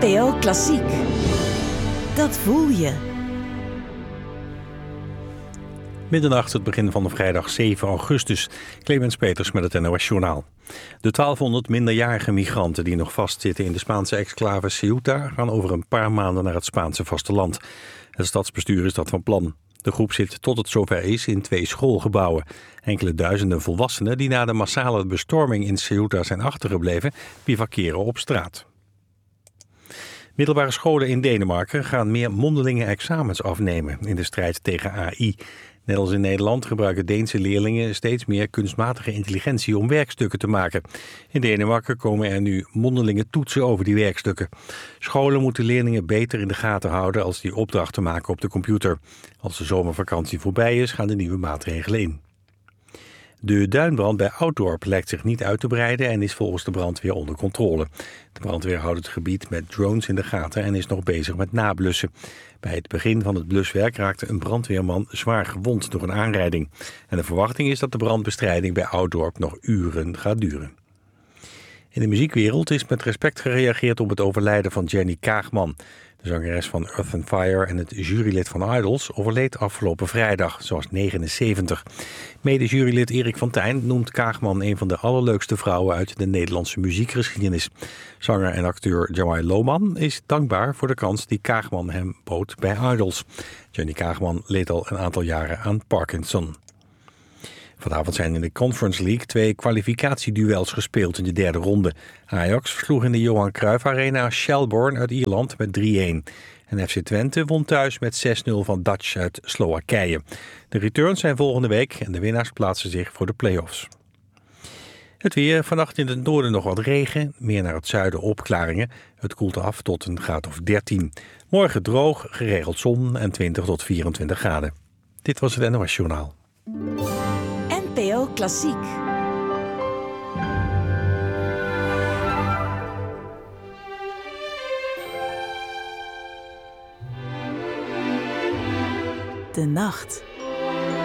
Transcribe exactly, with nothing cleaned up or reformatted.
N P O Klassiek. Dat voel je. Middernacht, het begin van de vrijdag zeven augustus. Clemens Peters met het N O S-journaal. De twaalfhonderd minderjarige migranten die nog vastzitten in de Spaanse exclave Ceuta gaan over een paar maanden naar het Spaanse vasteland. Het stadsbestuur is dat van plan. De groep zit tot het zover is in twee schoolgebouwen. Enkele duizenden volwassenen die na de massale bestorming in Ceuta zijn achtergebleven, bivakeren op straat. Middelbare scholen in Denemarken gaan meer mondelinge examens afnemen in de strijd tegen A I. Net als in Nederland gebruiken Deense leerlingen steeds meer kunstmatige intelligentie om werkstukken te maken. In Denemarken komen er nu mondelinge toetsen over die werkstukken. Scholen moeten leerlingen beter in de gaten houden als die opdrachten maken op de computer. Als de zomervakantie voorbij is, gaan de nieuwe maatregelen in. De duinbrand bij Ouddorp lijkt zich niet uit te breiden en is volgens de brandweer onder controle. De brandweer houdt het gebied met drones in de gaten en is nog bezig met nablussen. Bij het begin van het bluswerk raakte een brandweerman zwaar gewond door een aanrijding. En de verwachting is dat de brandbestrijding bij Ouddorp nog uren gaat duren. In de muziekwereld is met respect gereageerd op het overlijden van Jenny Kaagman. De zangeres van Earth and Fire en het jurylid van Idols overleed afgelopen vrijdag. Ze was negenenzeventig. Mede-jurylid Erik van Tijn noemt Kaagman een van de allerleukste vrouwen uit de Nederlandse muziekgeschiedenis. Zanger en acteur Jamai Lohman is dankbaar voor de kans die Kaagman hem bood bij Idols. Jenny Kaagman leed al een aantal jaren aan Parkinson. Vanavond zijn in de Conference League twee kwalificatieduels gespeeld in de derde ronde. Ajax versloeg in de Johan Cruijff Arena Shelbourne uit Ierland met drie-een. En F C Twente won thuis met zes nul van Dutch uit Slowakije. De returns zijn volgende week en de winnaars plaatsen zich voor de play-offs. Het weer, vannacht in het noorden nog wat regen, meer naar het zuiden opklaringen. Het koelt af tot een graad of dertien. Morgen droog, geregeld zon en twintig tot vierentwintig graden. Dit was het N O S-journaal. N P O Klassiek. De nacht.